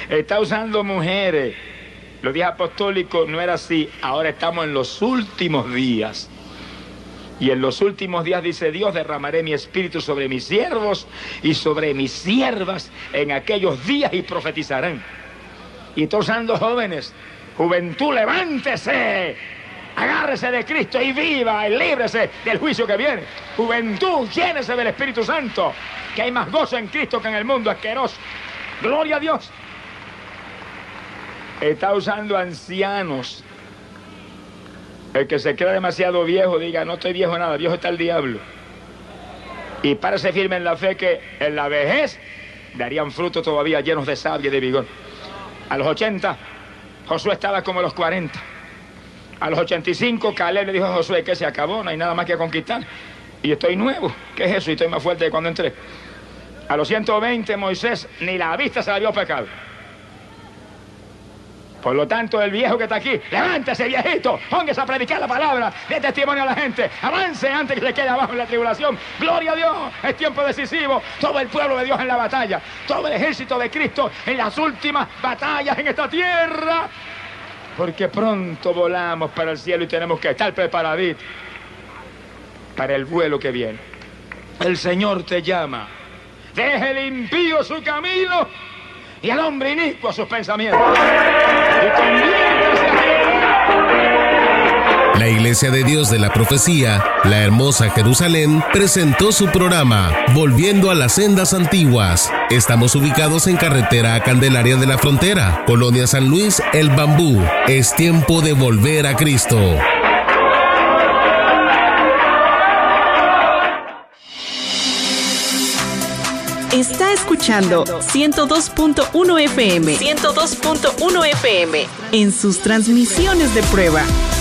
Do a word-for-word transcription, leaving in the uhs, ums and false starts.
Está usando mujeres. Los días apostólicos no era así. Ahora estamos en los últimos días. Y en los últimos días, dice Dios, derramaré mi espíritu sobre mis siervos y sobre mis siervas en aquellos días y profetizarán. Y está usando jóvenes. Juventud, levántese. Agárrese de Cristo y viva y líbrese del juicio que viene. Juventud, llénese del Espíritu Santo, que hay más gozo en Cristo que en el mundo asqueroso. Gloria a Dios. Está usando ancianos. El que se crea demasiado viejo, diga, no estoy viejo nada, viejo está el diablo. Y párese firme en la fe que en la vejez darían frutos todavía llenos de savia y de vigor. A los ochenta, Josué estaba como a los cuarenta. A los ochenta y cinco, Caleb le dijo a Josué que se acabó, no hay nada más que conquistar. Y estoy nuevo. ¿Qué es eso? Y estoy más fuerte de cuando entré. A los ciento veinte, Moisés ni la vista se le vio pecado. Por lo tanto, el viejo que está aquí, levántese, viejito, póngase a predicar la palabra, dé testimonio a la gente, avance antes que se quede abajo en la tribulación. Gloria a Dios, es tiempo decisivo. Todo el pueblo de Dios en la batalla, todo el ejército de Cristo en las últimas batallas en esta tierra. Porque pronto volamos para el cielo y tenemos que estar preparaditos para el vuelo que viene. El Señor te llama. Deje el impío su camino y al hombre inicuo sus pensamientos. Y conviértase a La Iglesia de Dios de la Profecía, la hermosa Jerusalén, presentó su programa Volviendo a las Sendas Antiguas. Estamos ubicados en carretera a Candelaria de la Frontera, Colonia San Luis, El Bambú. Es tiempo de volver a Cristo. Está escuchando ciento dos punto uno F M. ciento dos punto uno F M en sus transmisiones de prueba.